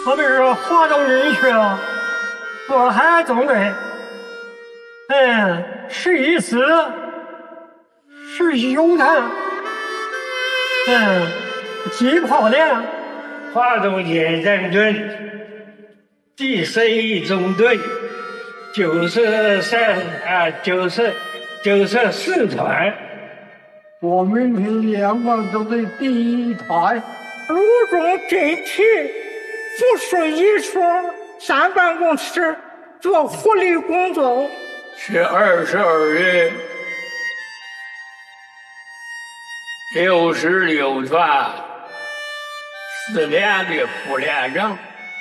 我们是华东军区渤海纵队11师19团机炮连华东舰战军第11中队94团， 我们是阳光中队第1团， 陆中真体附属一处3办公室做护理工作。 是22日66团4连的副连长。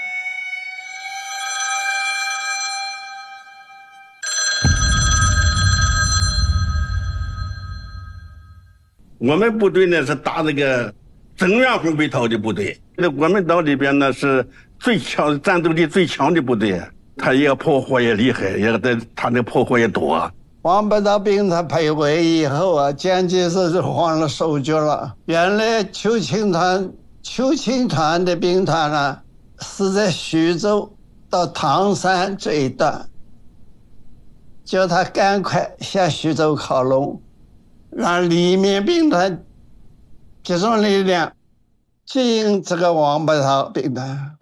我们部队呢是打那个增援红北涛的部队，那我们岛里边呢是最强、战斗力最强的部队，他也炮火也厉害，他那炮火也多。 王八岛兵团培会以后啊，蒋介石就换了手脚了。原来邱清团的兵团呢是在徐州到唐山这一段，叫他赶快向徐州靠拢。让里面兵团集中力量接应这个王八岛兵团。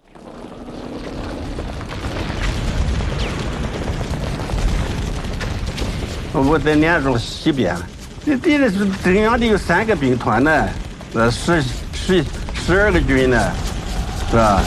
我在连中西边，这敌人是中央的有3个兵团呢，12个军呢，是吧？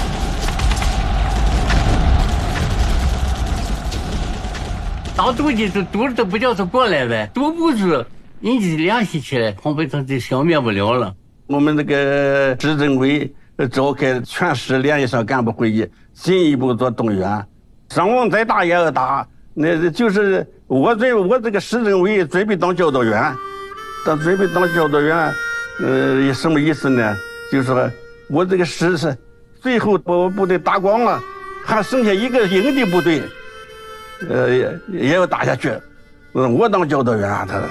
打毒的毒都不叫他过来呗，毒不住。人家联系起来，红北涛就消灭不了了。 我们那个执政委召开全市联谊上干部会议，进一步做动员，伤亡再大也要打。那就是我这个市政委准备当教导员，准备当教导员，什么意思呢？就是说我这个市是最后把我部队打光了，还剩下一个营的部队，也要打下去。我当教导员啊，他。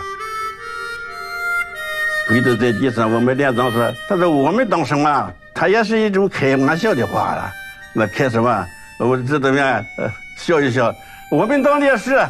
跪倒在地上，我们连长说：“他说我们当什么？他也是一种开玩笑的话了。那开什么？我这怎么样？笑一笑。我们当烈士。”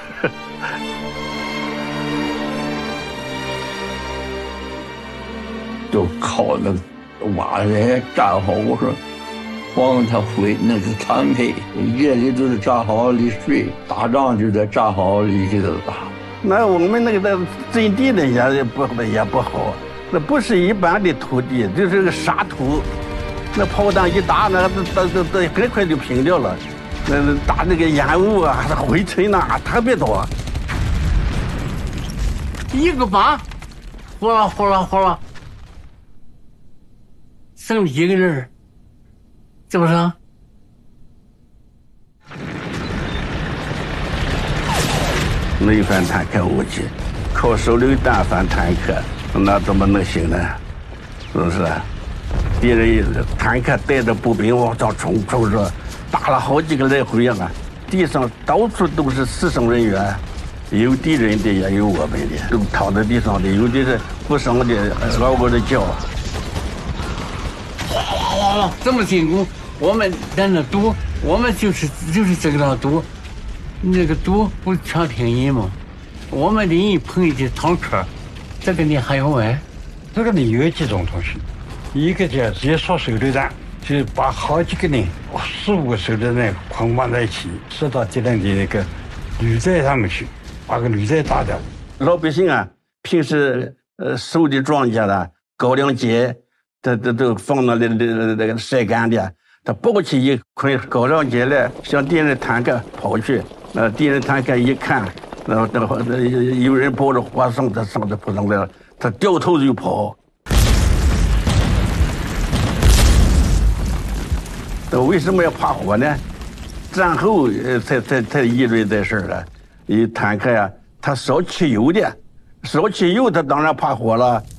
就靠那挖人炸好，我说帮他回那个坦克，夜里都是炸好里睡，打仗就在炸好里给他打。 那我们那个阵地呢也不好，那不是一般的土地，就是个沙土，那炮弹一打，那很快就平掉了，那打那个烟雾啊、灰尘呐、特别多。 一个靶，呼啦，剩一个人，是不是？ 没反坦克武器，靠手榴弹反坦克，那怎么能行呢？是不是？敌人坦克带着步兵往上冲着，打了好几个来回啊！地上到处都是死伤人员，有敌人的也有我们的，都躺在地上的，有的是不伤的，嗷嗷的叫。 哗，这么进攻，我们在那堵，我们就是这个样堵。那个毒不全平人吗？我们的人碰的坦克，这个你还用问？ 这个里有几种东西，一个叫接缩手榴弹，就是把好几个人4、5个手榴弹捆绑在一起，射到敌人的那个履带上面去，把个履带打掉。 老百姓啊，平时收的庄稼了、高粱秸，都放到那个晒干的，他抱起一捆高粱秸来，向敌人坦克跑去。敌人坦克一看，有人抱着火上子扑上来了，他掉头就跑。为什么要怕火呢？战后才议论这事了。坦克呀，它烧汽油的，烧汽油它当然怕火了。